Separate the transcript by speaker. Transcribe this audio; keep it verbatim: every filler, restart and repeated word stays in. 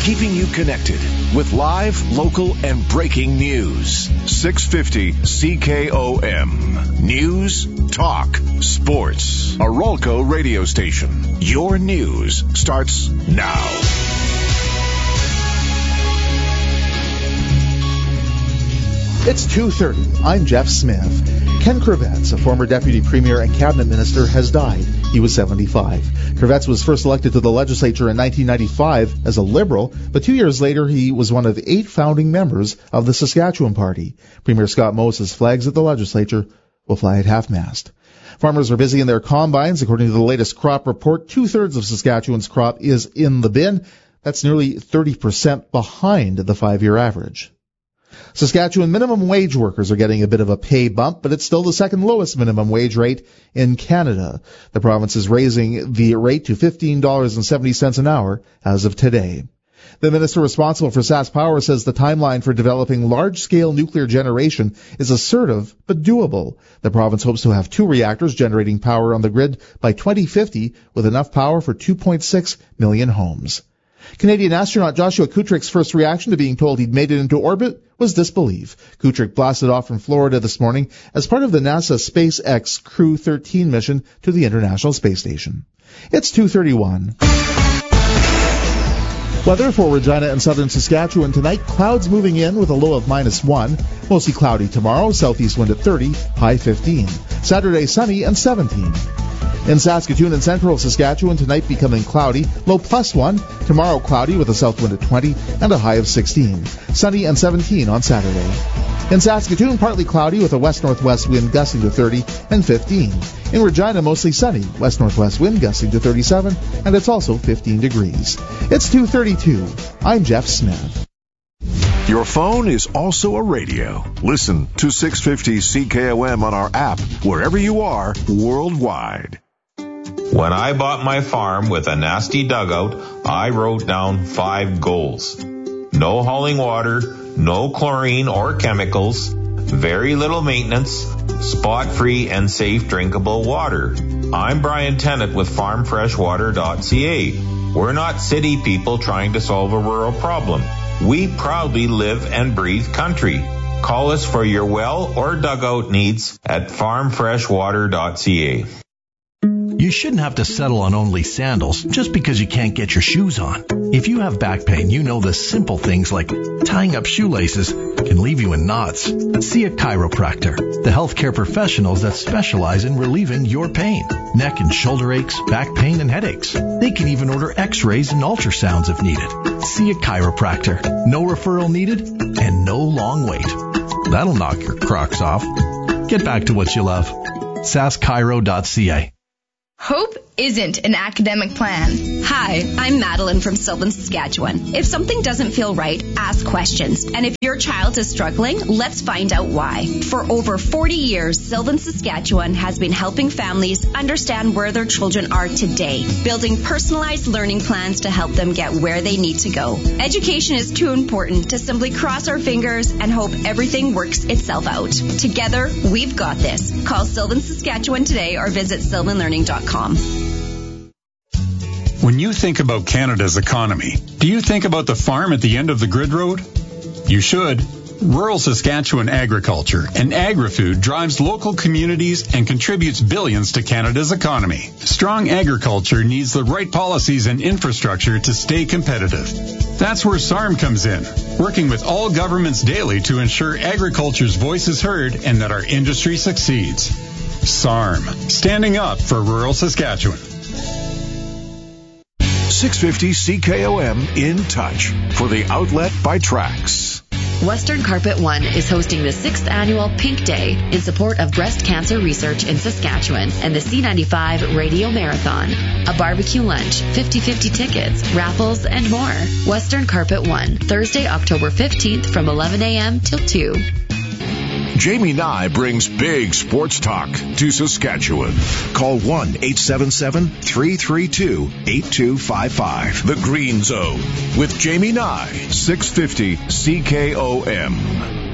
Speaker 1: keeping you connected with live, local, and breaking news. six fifty C K O M. News, talk, sports. Arolco radio station. Your news starts now.
Speaker 2: It's two thirty. I'm Jeff Smith. Ken Kravets, a former deputy premier and cabinet minister, has died. He was seventy-five. Kravets was first elected to the legislature in nineteen ninety-five as a Liberal, but two years later he was one of eight founding members of the Saskatchewan Party. Premier Scott Moses' flags at the legislature will fly at half-mast. Farmers are busy in their combines. According to the latest crop report, two-thirds of Saskatchewan's crop is in the bin. That's nearly thirty percent behind the five-year average. Saskatchewan minimum wage workers are getting a bit of a pay bump, but it's still the second lowest minimum wage rate in Canada. The province is raising the rate to fifteen dollars and seventy cents an hour as of today. The minister responsible for SaskPower says the timeline for developing large-scale nuclear generation is assertive but doable. The province hopes to have two reactors generating power on the grid by twenty fifty with enough power for two point six million homes. Canadian astronaut Joshua Kutrick's first reaction to being told he'd made it into orbit was disbelief. Kutrick blasted off from Florida this morning as part of the NASA SpaceX Crew thirteen mission to the International Space Station. It's two thirty-one. Weather for Regina and southern Saskatchewan tonight. Clouds moving in with a low of minus one. Mostly cloudy tomorrow. Southeast wind at thirty, high fifteen. Saturday sunny and seventeen. In Saskatoon and central Saskatchewan, tonight becoming cloudy, low plus one. Tomorrow cloudy with a south wind at twenty and a high of sixteen. Sunny and seventeen on Saturday. In Saskatoon, partly cloudy with a west-northwest wind gusting to thirty and fifteen. In Regina, mostly sunny, west-northwest wind gusting to thirty-seven, and it's also fifteen degrees. It's two thirty-two. I'm Jeff Smith.
Speaker 1: Your phone is also a radio. Listen to six fifty C K O M on our app, wherever you are, worldwide.
Speaker 3: When I bought my farm with a nasty dugout, I wrote down five goals. No hauling water, no chlorine or chemicals, very little maintenance, spot-free and safe drinkable water. I'm Brian Tennant with farm fresh water dot c a. We're not city people trying to solve a rural problem. We proudly live and breathe country. Call us for your well or dugout needs at farm fresh water dot c a.
Speaker 4: You shouldn't have to settle on only sandals just because you can't get your shoes on. If you have back pain, you know the simple things like tying up shoelaces can leave you in knots. See a chiropractor, the healthcare professionals that specialize in relieving your pain. Neck and shoulder aches, back pain, and headaches. They can even order x-rays and ultrasounds if needed. See a chiropractor. No referral needed and no long wait. That'll knock your Crocs off. Get back to what you love. sask chiro dot c a.
Speaker 5: Hope isn't an academic plan.
Speaker 6: Hi, I'm Madeline from Sylvan, Saskatchewan. If something doesn't feel right, ask questions. And if your child is struggling, let's find out why. For over forty years, Sylvan, Saskatchewan has been helping families understand where their children are today, building personalized learning plans to help them get where they need to go. Education is too important to simply cross our fingers and hope everything works itself out. Together, we've got this. Call Sylvan, Saskatchewan today or visit sylvan learning dot com.
Speaker 7: When you think about Canada's economy, do you think about the farm at the end of the grid road? You should. Rural Saskatchewan agriculture and agri-food drives local communities and contributes billions to Canada's economy. Strong agriculture needs the right policies and infrastructure to stay competitive. That's where S A R M comes in, working with all governments daily to ensure agriculture's voice is heard and that our industry succeeds. S A R M, standing up for rural Saskatchewan.
Speaker 1: six fifty C K O M in touch for the outlet by Trax.
Speaker 8: Western Carpet One is hosting the sixth annual Pink Day in support of breast cancer research in Saskatchewan and the C ninety-five Radio Marathon. A barbecue lunch, fifty-fifty tickets, raffles, and more. Western Carpet One, Thursday, October fifteenth from eleven a.m. till two.
Speaker 1: Jamie Nye brings big sports talk to Saskatchewan. Call one eight seven seven, three three two, eight two five five. The Green Zone with Jamie Nye, six fifty C K O M.